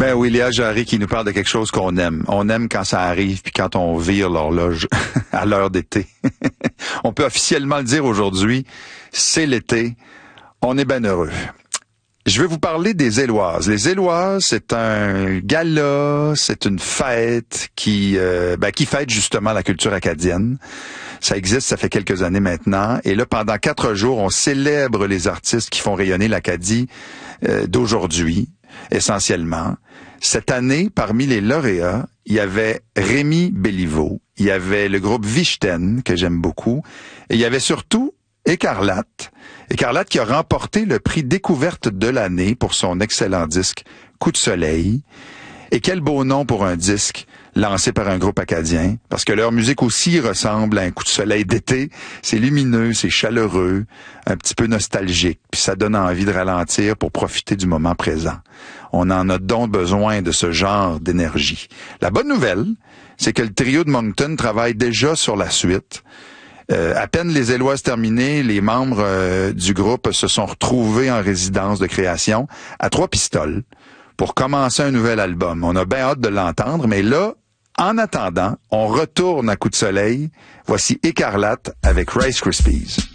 Ben oui, Léa Jarry qui nous parle de quelque chose qu'on aime. On aime quand ça arrive, puis quand on vire l'horloge à l'heure d'été. On peut officiellement le dire aujourd'hui, c'est l'été. On est bien heureux. Je vais vous parler des Éloises. Les Éloises, c'est un gala, c'est une fête qui fête justement la culture acadienne. Ça existe, ça fait quelques années maintenant. Et là, pendant 4 jours, on célèbre les artistes qui font rayonner l'Acadie d'aujourd'hui, essentiellement. Cette année, parmi les lauréats, il y avait Rémi Béliveau, il y avait le groupe Vichten, que j'aime beaucoup, et il y avait surtout Écarlate. Écarlate qui a remporté le prix découverte de l'année pour son excellent disque Coup de soleil. Et quel beau nom pour un disque lancé par un groupe acadien, parce que leur musique aussi ressemble à un coup de soleil d'été. C'est lumineux, c'est chaleureux, un petit peu nostalgique, puis ça donne envie de ralentir pour profiter du moment présent. On en a donc besoin de ce genre d'énergie. La bonne nouvelle, c'est que le trio de Moncton travaille déjà sur la suite. À peine les Éloises terminées, les membres du groupe se sont retrouvés en résidence de création à Trois-Pistoles pour commencer un nouvel album. On a bien hâte de l'entendre, mais là, en attendant, on retourne à Coup de soleil. Voici Écarlate avec Rice Krispies.